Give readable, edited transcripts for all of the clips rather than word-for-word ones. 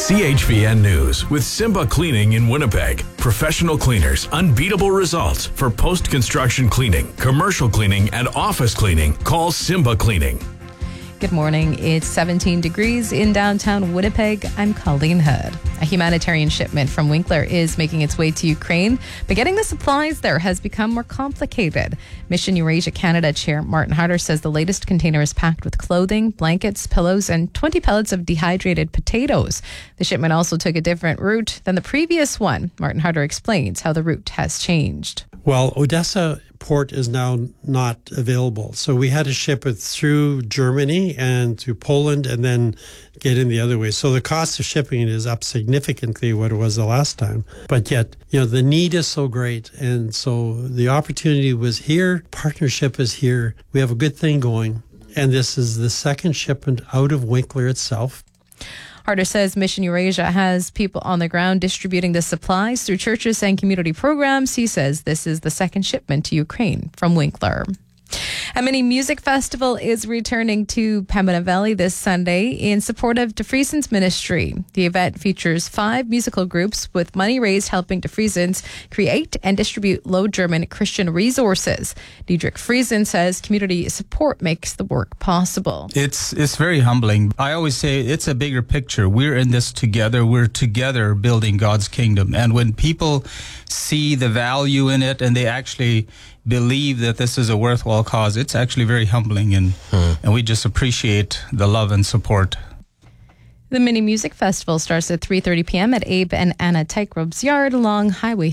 CHVN News with Simba Cleaning in Winnipeg. Professional cleaners, unbeatable results for post-construction cleaning, commercial cleaning, and office cleaning. Call Simba Cleaning. Good morning. It's 17 degrees in downtown Winnipeg. I'm Colleen Hood. A humanitarian shipment from Winkler is making its way to Ukraine, but getting the supplies there has become more complicated. Mission Eurasia Canada Chair Martin Harder says the latest container is packed with clothing, blankets, pillows, and 20 pallets of dehydrated potatoes. The shipment also took a different route than the previous one. Martin Harder explains how the route has changed. Well, Odessa port is now not available. So we had to ship it through Germany and to Poland and then get in the other way. So the cost of shipping it is up significantly what it was the last time. But yet, the need is so great. And so the opportunity was here. Partnership is here. We have a good thing going. And this is the second shipment out of Winkler itself. Harder says Mission Eurasia has people on the ground distributing the supplies through churches and community programs. He says this is the second shipment to Ukraine from Winkler. A mini music festival is returning to Pembina Valley this Sunday in support of DeFriesens Ministry. The event features 5 musical groups with money raised helping DeFriesens create and distribute Low German Christian resources. Diedrich Friesen says community support makes the work possible. It's very humbling. I always say it's a bigger picture. We're in this together. We're together building God's kingdom. And when people see the value in it and they actually believe that this is a worthwhile cause, it's actually very humbling, and we just appreciate the love and support. The Mini Music Festival starts at 3:30 p.m. at Abe and Anna Tykrob's yard along Highway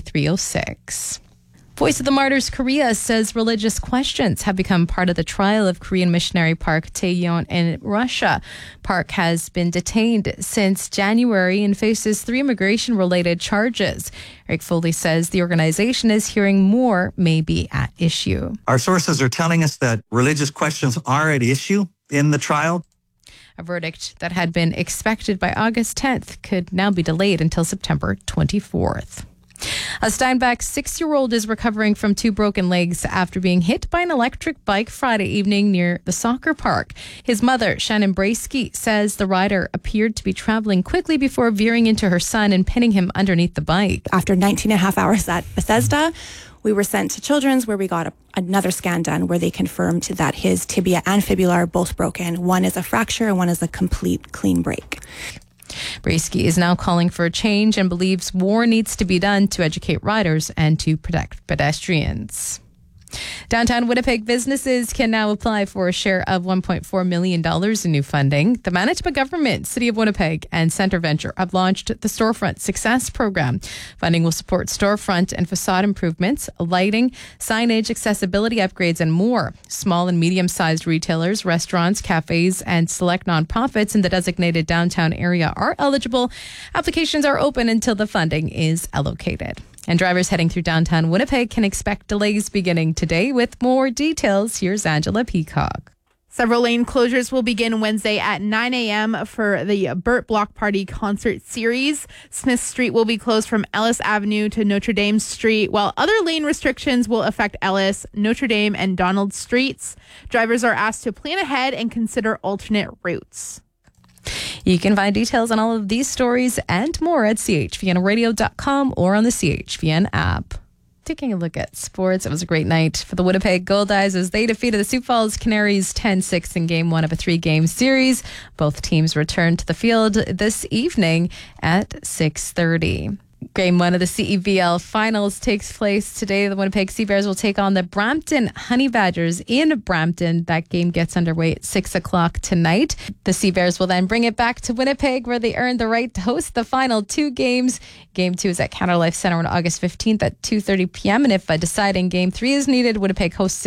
306. Voice of the Martyrs Korea says religious questions have become part of the trial of Korean missionary Park Tae-yeon in Russia. Park has been detained since January and faces 3 immigration-related charges. Eric Foley says the organization is hearing more may be at issue. Our sources are telling us that religious questions are at issue in the trial. A verdict that had been expected by August 10th could now be delayed until September 24th. A Steinbach 6-year-old is recovering from 2 broken legs after being hit by an electric bike Friday evening near the soccer park. His mother, Shannon Braysky, says the rider appeared to be traveling quickly before veering into her son and pinning him underneath the bike. After 19 and a half hours at Bethesda, we were sent to Children's where we got another scan done where they confirmed that his tibia and fibula are both broken. One is a fracture and one is a complete clean break. Braysky is now calling for a change and believes more needs to be done to educate riders and to protect pedestrians. Downtown Winnipeg businesses can now apply for a share of $1.4 million in new funding. The Manitoba government, City of Winnipeg, and Centre Venture have launched the Storefront Success Program. Funding will support storefront and facade improvements, lighting, signage, accessibility upgrades, and more. Small and medium-sized retailers, restaurants, cafes, and select nonprofits in the designated downtown area are eligible. Applications are open until the funding is allocated. And drivers heading through downtown Winnipeg can expect delays beginning today. With more details, here's Angela Peacock. Several lane closures will begin Wednesday at 9 a.m. for the Burt Block Party concert series. Smith Street will be closed from Ellis Avenue to Notre Dame Street, while other lane restrictions will affect Ellis, Notre Dame, and Donald Streets. Drivers are asked to plan ahead and consider alternate routes. You can find details on all of these stories and more at chvnradio.com or on the CHVN app. Taking a look at sports, it was a great night for the Winnipeg Goldeyes as they defeated the Sioux Falls Canaries 10-6 in Game 1 of a 3-game series. Both teams returned to the field this evening at 6:30. Game 1 of the CEVL Finals takes place today. The Winnipeg Sea Bears will take on the Brampton Honey Badgers in Brampton. That game gets underway at 6 o'clock tonight. The Sea Bears will then bring it back to Winnipeg where they earn the right to host the final 2 games. Game 2 is at Canada Life Centre on August 15th at 2:30 p.m. And if a deciding Game 3 is needed, Winnipeg hosts